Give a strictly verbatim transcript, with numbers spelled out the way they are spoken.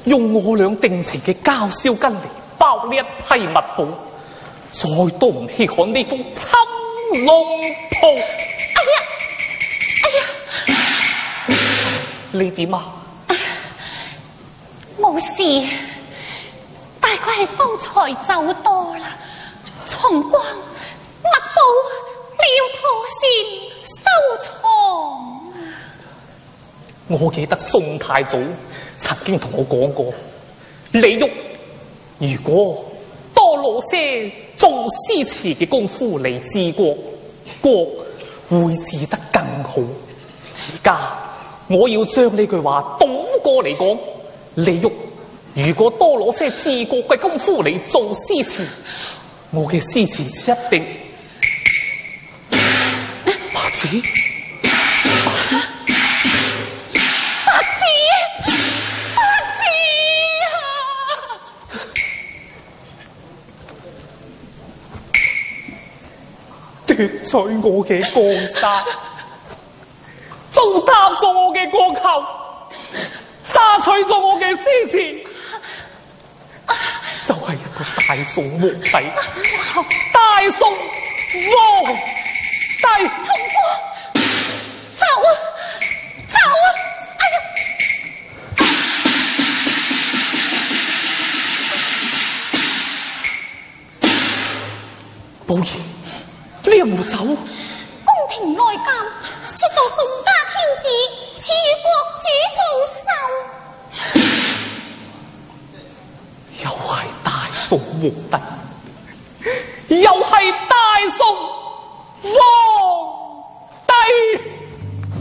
用我倆定情嘅交燒金嚟包呢一批物寶，再都唔稀罕呢幅青龍袍。 哎呀，哎呀， 你點啊？ 冇事，大概係方才走多啦。重光物寶你要妥善收藏。 我記得宋太祖曾經同我講過，李煜如果多攞些做詩詞嘅功夫嚟治國，國會治得更好。而家我要將呢句話倒過嚟講，李煜如果多攞些治國嘅功夫嚟做詩詞，我嘅詩詞一定白紙。奪取我嘅江山，糟蹋咗我嘅國球，榨取咗我嘅詩詞，就係、是、一個大宋皇帝，大宋皇帝。 重光，走啊，走啊！哎呀，寶兒。呢一壺酒， 宮廷內監說到宋家天子賜予國主做壽， 又係大宋皇帝。